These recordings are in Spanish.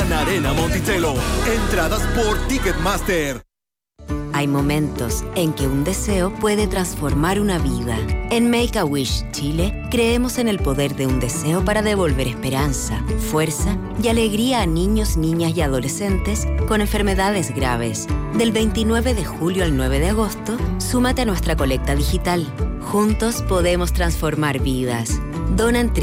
Gran Arena Monticello. Entradas por Ticketmaster. Hay momentos en que un deseo puede transformar una vida. En Make-A-Wish Chile, creemos en el poder de un deseo para devolver esperanza, fuerza y alegría a niños, niñas y adolescentes con enfermedades graves. Del 29 de julio al 9 de agosto, súmate a nuestra colecta digital. Juntos podemos transformar vidas. Dona en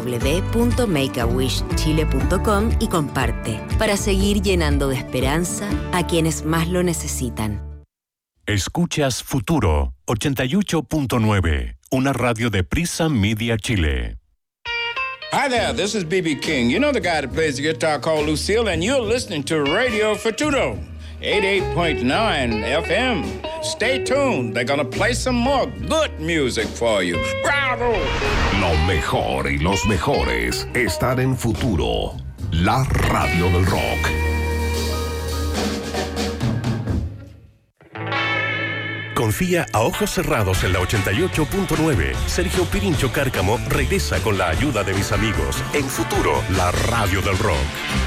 www.makeawishchile.com y comparte para seguir llenando de esperanza a quienes más lo necesitan. Escuchas Futuro 88.9, una radio de Prisa Media Chile. Hi there, this is B.B. King. You know the guy that plays the guitar called Lucille, and you're listening to Radio Futuro 88.9 FM. Stay tuned. They're gonna play some more good music for you. Bravo! Lo mejor y los mejores están en Futuro, la radio del rock. Confía a ojos cerrados en la 88.9. Sergio Pirincho Cárcamo regresa con la ayuda de mis amigos en Futuro, la radio del rock.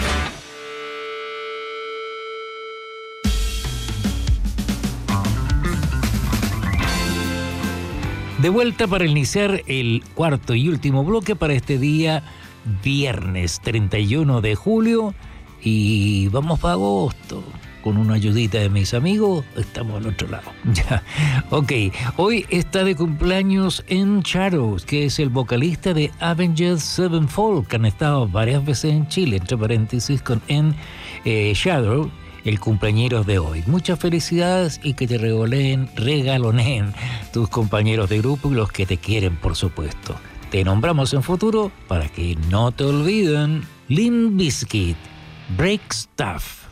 De vuelta para iniciar el cuarto y último bloque para este día, viernes 31 de julio. Y vamos para agosto. Con una ayudita de mis amigos, estamos al otro lado. Ya, ok. Hoy está de cumpleaños En Shadows, que es el vocalista de Avenged Sevenfold, que han estado varias veces en Chile, entre paréntesis, con En Shadow, el cumpleañero de hoy. Muchas felicidades y que te regaloneen tus compañeros de grupo y los que te quieren, por supuesto. Te nombramos en Futuro para que no te olviden. Limp Bizkit, Break Stuff.